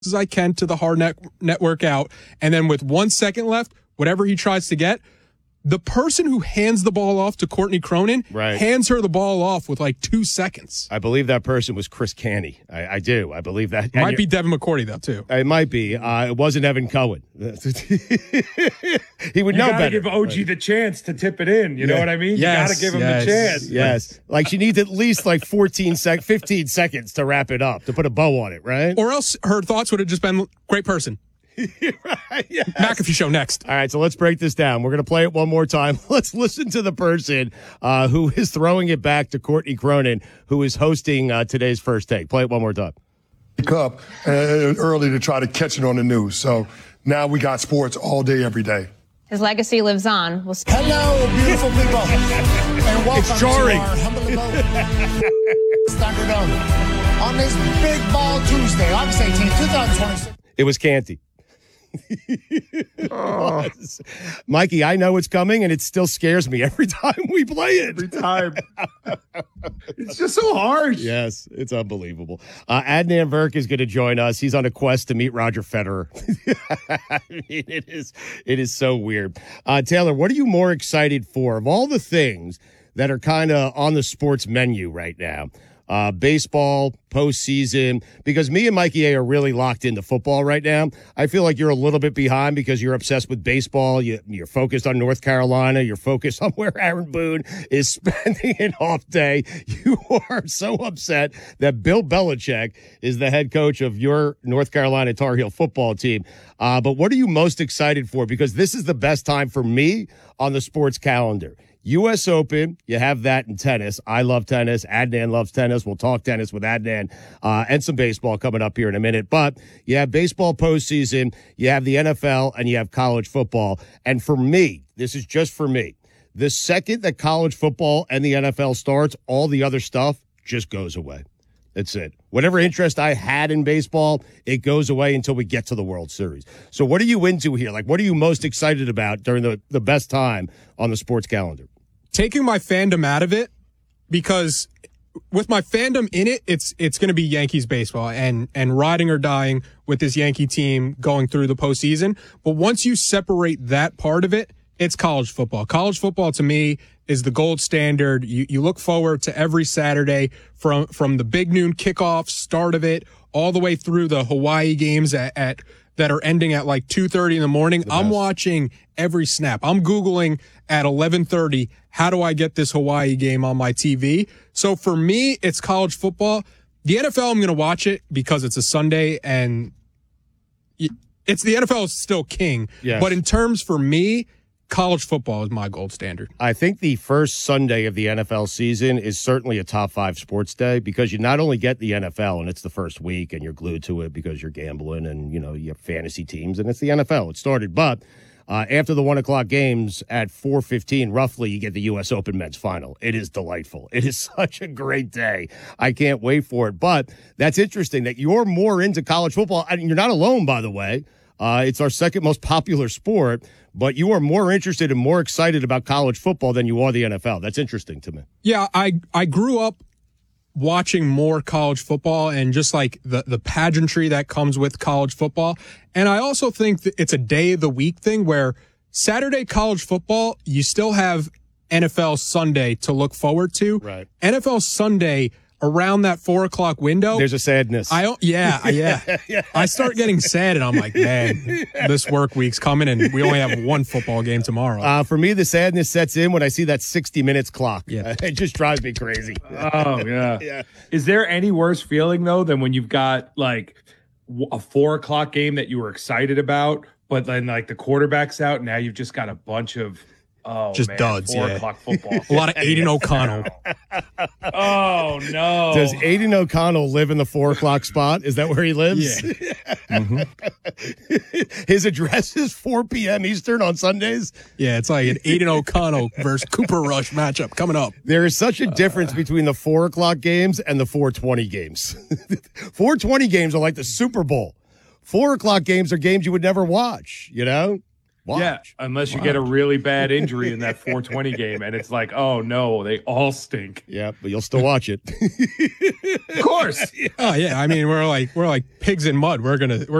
as I can to the hard network out. And then with 1 second left, whatever he tries to get, the person who hands the ball off to Courtney Cronin hands her the ball off with like 2 seconds. I believe that person was Chris Canty. I do. I believe that. Might be Devin McCourty, though, too. It might be. It wasn't Evan Cohen. He would know better. You got to give OG the chance to tip it in. You know what I mean? You got to give him the chance. Yes. Like she needs at least like 15 seconds to wrap it up, to put a bow on it, right? Or else her thoughts would have just been, great person. Right, yes. McAfee Show next. All right, so let's break this down. We're going to play it one more time. Let's listen to the person who is throwing it back to Courtney Cronin, who is hosting today's First Take. Play it one more time. Up early to try to catch it on the news. So now we got sports all day, every day. His legacy lives on. Hello, beautiful people, and welcome It's jarring. to our humble abode, Thunderdome, on this Big Ball Tuesday, August 18th, 2026. It was Canty. Mikey, I know it's coming, and it still scares me every time we play it. Every time. It's just so harsh. Yes, it's unbelievable. Adnan Virk is going to join us. He's on a quest to meet Roger Federer. I mean, it is so weird. Taylor, what are you more excited for of all the things that are kind of on the sports menu right now? Baseball, postseason, because me and Mikey A are really locked into football right now. I feel like you're a little bit behind because you're obsessed with baseball. You're focused on North Carolina. You're focused on where Aaron Boone is spending an off day. You are so upset that Bill Belichick is the head coach of your North Carolina Tar Heel football team. But what are you most excited for? Because this is the best time for me on the sports calendar. U.S. Open, you have that in tennis. I love tennis. Adnan loves tennis. We'll talk tennis with Adnan and some baseball coming up here in a minute. But you have baseball postseason, you have the NFL, and you have college football. And for me, this is just for me, the second that college football and the NFL starts, all the other stuff just goes away. That's it. Whatever interest I had in baseball, it goes away until we get to the World Series. So what are you into here? Like, what are you most excited about during the best time on the sports calendar? Taking my fandom out of it, because with my fandom in it, it's going to be Yankees baseball and riding or dying with this Yankee team going through the postseason. But once you separate that part of it, it's college football. College football to me is the gold standard. You look forward to every Saturday from the big noon kickoff start of it all the way through the Hawaii games at that are ending at like 2:30 in the morning. I'm watching every snap. I'm Googling at 11:30, how do I get this Hawaii game on my TV? So for me, it's college football. The NFL, I'm going to watch it because it's a Sunday and it's the NFL is still king. Yes. But in terms for me, college football is my gold standard. I think the first Sunday of the NFL season is certainly a top 5 sports day because you not only get the NFL and it's the first week and you're glued to it because you're gambling and, you have fantasy teams and it's the NFL. It started. But after the 1 o'clock games at 4:15, roughly, you get the U.S. Open men's final. It is delightful. It is such a great day. I can't wait for it. But that's interesting that you're more into college football. And you're not alone, by the way. It's our second most popular sport, but you are more interested and more excited about college football than you are the NFL. That's interesting to me. Yeah, I grew up watching more college football and just like the pageantry that comes with college football. And I also think that it's a day of the week thing where Saturday college football, you still have NFL Sunday to look forward to. Right. NFL Sunday around that 4 o'clock window. There's a sadness. Yeah. I start getting sad and I'm like, man, this work week's coming and we only have one football game tomorrow. For me, the sadness sets in when I see that 60 minutes clock. Yeah. It just drives me crazy. Oh, yeah. Yeah. Is there any worse feeling, though, than when you've got like a 4 o'clock game that you were excited about, but then like the quarterback's out and now you've just got a bunch of duds, 4 o'clock football. A lot of Aiden O'Connell. Oh, no. Does Aiden O'Connell live in the 4 o'clock spot? Is that where he lives? Yeah. His address is 4 p.m. Eastern on Sundays? Yeah, it's like an Aiden O'Connell versus Cooper Rush matchup coming up. There is such a difference between the 4 o'clock games and the 4:20 games. 4:20 games are like the Super Bowl. 4 o'clock games are games you would never watch, Watch. Yeah, unless you get a really bad injury in that 420 game, and it's like, oh no, they all stink. Yeah, but you'll still watch it. Of course. Oh yeah, I mean we're like pigs in mud. We're